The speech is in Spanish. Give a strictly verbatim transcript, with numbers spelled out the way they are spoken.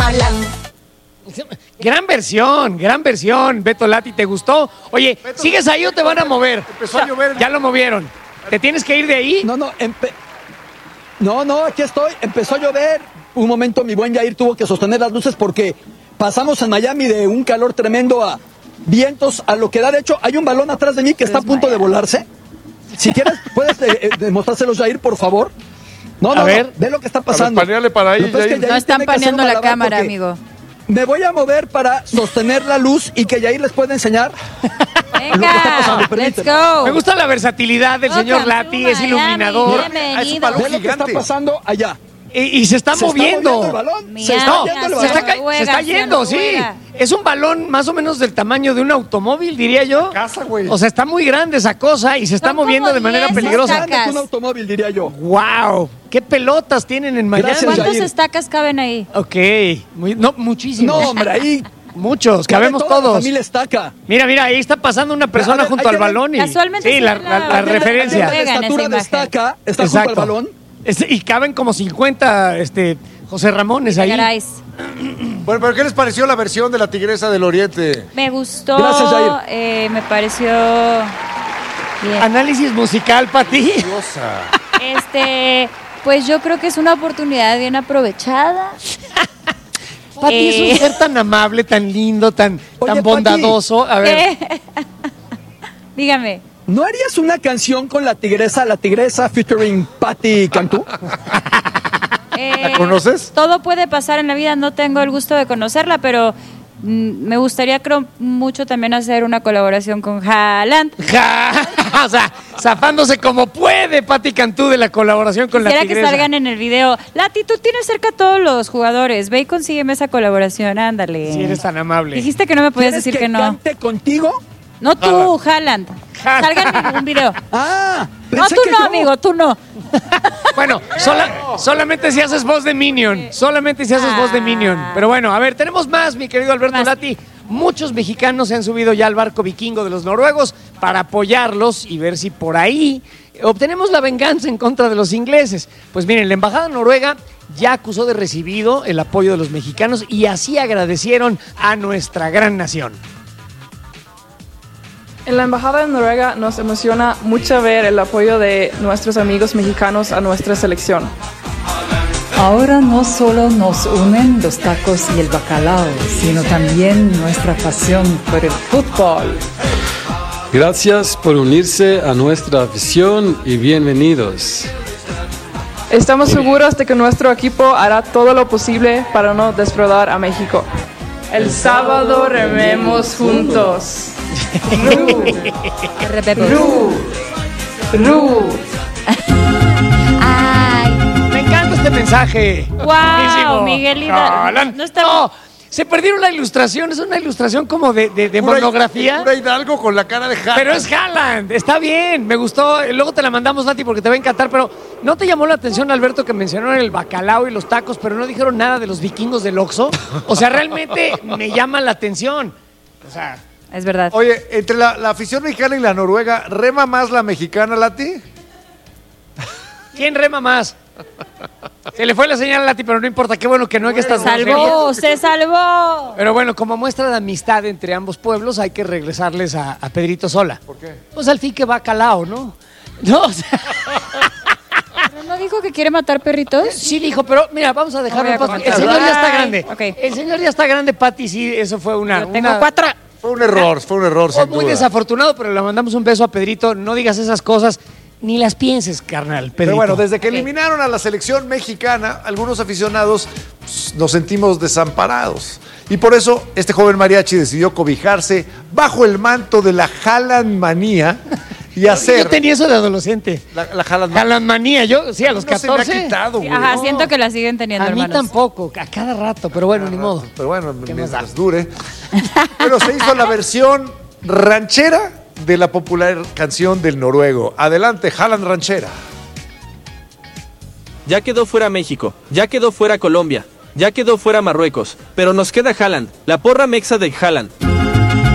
Haaland. Gran versión, gran versión. Beto Lati, ¿te gustó? Oye, Beto, ¿sigues ahí o te van a mover? Empezó a llover. Ya lo movieron. ¿Te tienes que ir de ahí? No, no, empe- no, no, aquí estoy. Empezó a llover. Un momento mi buen Jair tuvo que sostener las luces porque pasamos en Miami de un calor tremendo a vientos a lo que da. De hecho, hay un balón atrás de mí que está a punto de volarse. Si quieres, puedes eh, eh, demostrárselos, Jair, por favor. No, no, A ver. no, ve lo que está pasando. A ver, paneale para ahí, Lo que pasa es que Jair. Jair No están tiene que hacer paneando un la malabar cámara, porque amigo. Me voy a mover para sostener la luz y que Jair les pueda enseñar. Venga, let's go. Me gusta la versatilidad del señor Welcome Lati, to es Miami, iluminador. bienvenido. Es un balón Ve lo que está gigante. pasando allá. Y, y se está Se está moviendo. moviendo el balón. Miami, Se está No, yendo el se está, balón. ca- se Noruega, está yendo, sí. Noruega. Es un balón más o menos del tamaño de un automóvil, diría yo. Casa, güey. O sea, está muy grande esa cosa y se está Son moviendo como de manera diez peligrosa. estacas. Grande que un automóvil, diría yo. ¡Wow! ¿Qué pelotas tienen en Miami? Gracias, ¿Cuántas Jair. estacas caben ahí? Ok, muy- no, muchísimos. No, hombre, ahí Muchos, cabe cabemos toda la todos. familia estaca. Mira, mira, ahí está pasando una persona A ver, junto hay al que ver- balón. Y, Casualmente sí, se la, ve la- la- la la- referencia. La Juega en esa estatura imagen. destaca, está Exacto. junto al balón. Este, y caben como cincuenta este, José Ramones ahí. Caráis. Bueno, pero ¿qué les pareció la versión de la Tigresa del Oriente? Me gustó. Gracias, Jair. eh, me pareció bien. Análisis musical para ti. Diosa. Este, pues yo creo que es una oportunidad bien aprovechada. Pati Eh. es un ser tan amable, tan lindo, tan, Oye, tan Pati. bondadoso. A ver, ¿Qué? Dígame. ¿No harías una canción con la tigresa, la tigresa featuring Patti Cantú? Eh, conoces? Todo puede pasar en la vida, no tengo el gusto de conocerla, pero mm, me gustaría creo mucho también hacer una colaboración con Haaland. ja, o sea, zafándose como puede Pati Cantú de la colaboración con la Quisiera que tigresa. salgan en el video. Lati, tú tienes cerca a todos los jugadores. Ve y consígueme esa colaboración, ándale. Si eres tan amable. Dijiste que no me podías ¿Quieres decir que, no. cante contigo? No tú, Haaland. Haaland. Salgan en un video. Ah, No, pensé tú que no, yo. amigo, tú no. Bueno, sola- solamente si haces voz de Minion. Solamente si haces voz de Minion. Pero bueno, a ver, tenemos más, mi querido Alberto Más. Lati. Muchos mexicanos se han subido ya al barco vikingo de los noruegos para apoyarlos y ver si por ahí obtenemos la venganza en contra de los ingleses. Pues miren, la embajada noruega ya acusó de recibido el apoyo de los mexicanos y así agradecieron a nuestra gran nación. En la Embajada de Noruega nos emociona mucho ver el apoyo de nuestros amigos mexicanos a nuestra selección. Ahora no solo nos unen los tacos y el bacalao, sino también nuestra pasión por el fútbol. Gracias por unirse a nuestra afición y bienvenidos. Estamos seguros de que nuestro equipo hará todo lo posible para no defraudar a México. El sábado rememos juntos. Ru, ru, ru. Ay, Me encanta este mensaje. Wow, Buenísimo. Miguel Hidalgo. Haaland. No está- No, se perdieron la ilustración. Es una ilustración como de, de, de Pura- monografía. Pura Hidalgo con la cara de Haaland. Pero es Haaland, está bien, me gustó. Luego te la mandamos, Lati, porque te va a encantar. Pero ¿no te llamó la atención, Alberto, que mencionaron el bacalao y los tacos, pero no dijeron nada de los vikingos del Oxxo? O sea, realmente me llama la atención. O sea, es verdad. Oye, entre la, la afición mexicana y la noruega, ¿rema más la mexicana, Lati? ¿quién rema más? Se le fue la señal a Lati, pero no importa. Qué bueno que no hay que estar... Salvó, se salvó. Pero bueno, como muestra de amistad entre ambos pueblos, hay que regresarles a, a Pedrito Sola. ¿Por qué? Pues al fin que bacalao, ¿no? No, o sea, ¿Pero no dijo que quiere matar perritos? sí dijo, pero mira, vamos a dejarlo en No paz. voy a El señor ya está Ay, grande. ok. El señor ya está grande, Pati, sí, eso fue una... Yo tengo una- cuatro. Fue un error, fue un error, Fue sin muy duda. desafortunado, pero le mandamos un beso a Pedrito. No digas esas cosas, ni las pienses, carnal, Pedrito. Pero bueno, desde que eliminaron a la selección mexicana, algunos aficionados pues, nos sentimos desamparados. Y por eso este joven mariachi decidió cobijarse bajo el manto de la Haaland manía y hacer... Yo tenía eso de adolescente. La, la Haaland manía. Haaland manía, yo, sí, a los No se me ha catorce. quitado, Sí, güey. ajá, No. siento que la siguen teniendo, A mí hermanos. tampoco, a cada rato, pero bueno, ni modo. Pero bueno, ¿Qué más mientras da? dure. Pero se hizo la versión ranchera de la popular canción del noruego. Adelante, Haaland ranchera. Ya quedó fuera México, ya quedó fuera Colombia, ya quedó fuera Marruecos, pero nos queda Haaland, la porra mexa de Haaland.